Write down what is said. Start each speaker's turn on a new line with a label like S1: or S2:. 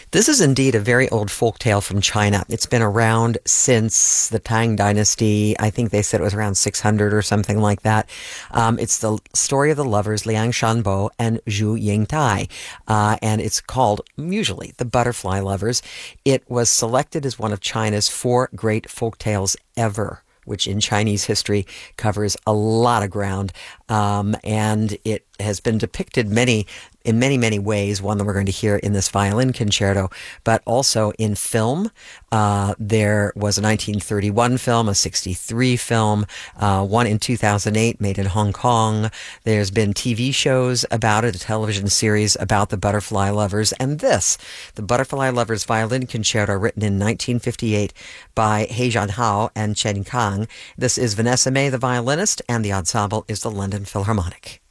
S1: This is indeed a very old folk tale from China. It's been around since the Tang Dynasty. I think they said it was around 600 or something like that. It's the story of the lovers Liang Shanbo and Zhu Yingtai, and it's called, usually, The Butterfly Lovers. It was selected as one of China's four great folk tales ever, which in Chinese history covers a lot of ground. And it has been depicted in many ways, one that we're going to hear in this violin concerto, but also in film. There was a 1931 film, a 63 film, one in 2008 made in Hong Kong. There's been TV shows about it, a television series about the Butterfly Lovers, and this, the Butterfly Lovers Violin Concerto, written in 1958 by He Jianhao and Chen Kang. This is Vanessa May, the violinist, and the ensemble is the London Philharmonic.